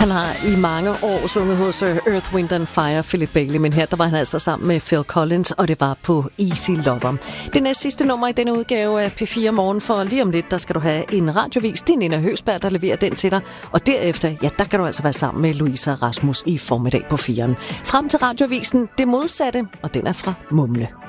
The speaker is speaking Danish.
Han har i mange år sunget hos Earth, Wind and Fire, Philip Bailey, men her der var han altså sammen med Phil Collins, og det var på Easy Lover. Det næste sidste nummer i denne udgave af P4 Morgen, for lige om lidt, der skal du have en radiovis. Det er Nina Høgsberg, der leverer den til dig, og derefter, ja, der kan du altså være sammen med Louise og Rasmus i formiddag på 4'eren. Frem til radiovisen, det modsatte, og den er fra Mumle.